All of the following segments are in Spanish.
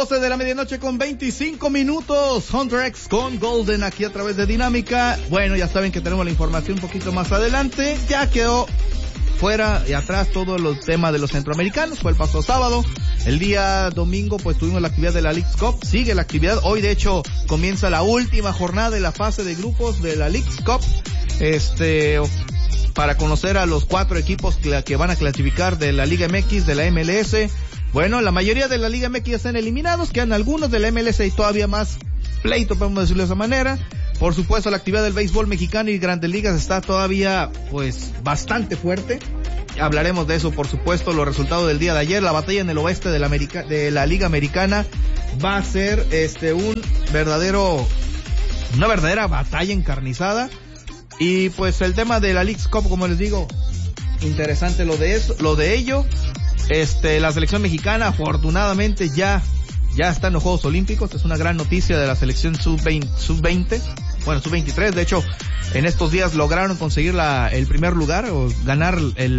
12 de la medianoche con 25 minutos. Hunter X con Golden aquí a través de Dinámica. Bueno, ya saben que tenemos la información un poquito más adelante. Ya quedó fuera y atrás todos los temas de los centroamericanos. Fue el pasado sábado. El día domingo pues tuvimos la actividad de la Leagues Cup. Sigue la actividad. Hoy de hecho comienza la última jornada de la fase de grupos de la Leagues Cup. Para conocer a los 4 equipos que van a clasificar de la Liga MX, de la MLS. Bueno, la mayoría de la Liga MX ya están eliminados, quedan algunos de la MLS y todavía más pleito, podemos decirlo de esa manera. Por supuesto, la actividad del béisbol mexicano y Grandes Ligas está todavía, pues, bastante fuerte. Hablaremos de eso, por supuesto, los resultados del día de ayer. La batalla en el oeste de la Liga Americana va a ser una verdadera batalla encarnizada. Y pues el tema de la Leagues Cup, como les digo, interesante lo de ello. La selección mexicana afortunadamente ya está en los Juegos Olímpicos. Es una gran noticia de la selección sub-20, bueno, sub-23. De hecho, en estos días lograron conseguir el primer lugar o ganar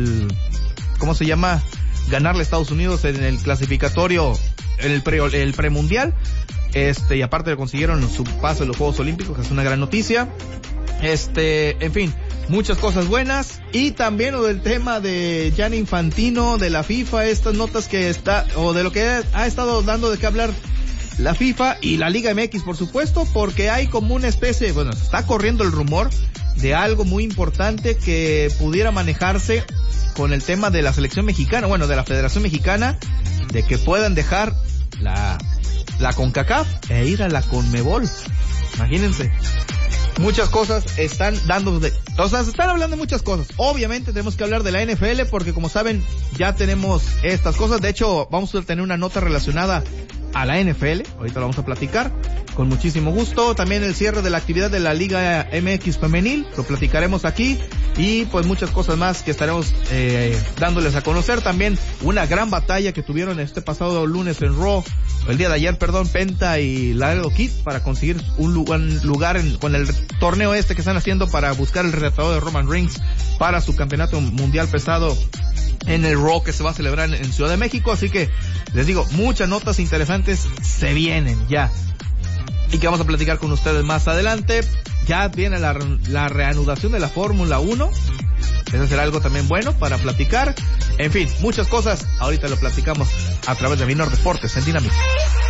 ganarle a Estados Unidos en el clasificatorio, el premundial. Y aparte consiguieron su pase a los Juegos Olímpicos, que es una gran noticia. En fin, muchas cosas buenas. Y también lo del tema de Gianni Infantino, de la FIFA, estas notas que de lo que ha estado dando de qué hablar la FIFA y la Liga MX, por supuesto, porque hay como una especie, está corriendo el rumor de algo muy importante que pudiera manejarse con el tema de la selección mexicana, de la Federación Mexicana, de que puedan dejar la CONCACAF e ir a la CONMEBOL. Imagínense. Muchas cosas se están hablando de muchas cosas. Obviamente tenemos que hablar de la NFL porque, como saben, ya tenemos estas cosas. De hecho, vamos a tener una nota relacionada a la NFL. Ahorita lo vamos a platicar con muchísimo gusto. También el cierre de la actividad de la Liga MX femenil, lo platicaremos aquí. Y pues muchas cosas más que estaremos dándoles a conocer. También una gran batalla que tuvieron este pasado lunes en Raw, el día de ayer, Penta y Laredo Kid, para conseguir un lugar con el torneo que están haciendo para buscar el retador de Roman Reigns para su campeonato mundial pesado en el Raw que se va a celebrar en Ciudad de México. Así que les digo, muchas notas interesantes se vienen ya y que vamos a platicar con ustedes más adelante. Ya viene la reanudación de la Fórmula 1. Eso será algo también bueno para platicar. En fin, muchas cosas. Ahorita lo platicamos a través de Minor Deportes en Dinámica.